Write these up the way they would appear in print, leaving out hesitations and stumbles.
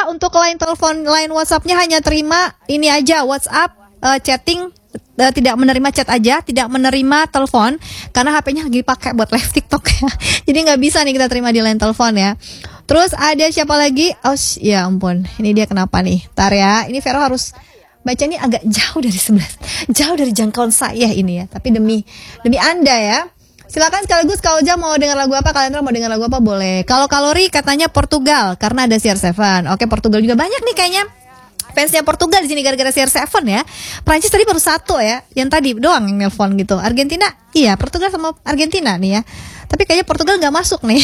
untuk line telepon, line WhatsApp-nya hanya terima ini aja, WhatsApp, chatting, tidak menerima chat aja, tidak menerima telepon karena HP-nya lagi pakai buat live TikTok ya. Jadi nggak bisa nih kita terima di line telepon ya. Terus ada siapa lagi? Oh ya ampun, ini dia kenapa nih? Tar ya, ini Vero harus baca ini agak jauh dari sebelah, jauh dari jangkauan saya ini ya. Tapi demi Anda ya. Silakan sekaligus Kak Oja mau dengar lagu apa, kalian mau dengar lagu apa boleh. Kalau kalori katanya Portugal karena ada CR7. Oke, Portugal juga banyak nih kayaknya. Fansnya Portugal di sini gara-gara CR7 ya. Prancis tadi baru satu ya, yang tadi doang yang nelpon gitu. Argentina, iya Portugal sama Argentina nih ya. Tapi kayaknya Portugal nggak masuk nih.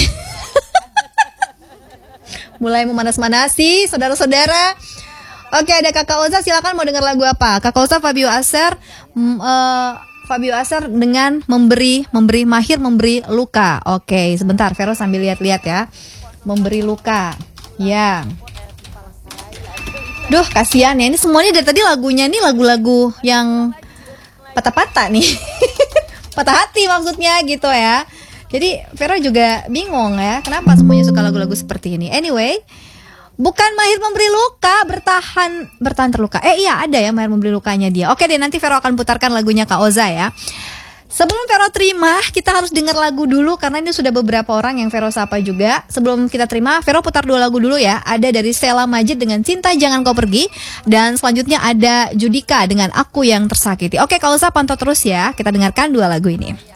Mulai memanas-manasi saudara-saudara. Oke, ada Kakak Oza, silakan mau dengar lagu apa? Kakak Oza Fabio Acer, Fabio Acer dengan memberi mahir memberi luka. Oke, sebentar Vero sambil lihat-lihat ya. Memberi luka. Ya. Duh, kasihan ya. Ini semuanya dari tadi lagunya nih lagu-lagu yang patah-patah nih. Patah hati maksudnya gitu ya. Jadi Vero juga bingung ya, kenapa semuanya suka lagu-lagu seperti ini. Anyway, bukan mahir memberi luka, bertahan terluka. Iya ada ya mahir memberi lukanya dia. Oke deh, nanti Vero akan putarkan lagunya Kak Oza ya. Sebelum Vero terima, kita harus dengar lagu dulu karena ini sudah beberapa orang yang Vero sapa juga. Sebelum kita terima, Vero putar 2 lagu dulu ya. Ada dari Sheila Majid dengan Cinta Jangan Kau Pergi, dan selanjutnya ada Judika dengan Aku Yang Tersakiti. Oke, Kak Oza pantau terus ya. Kita dengarkan 2 lagu ini.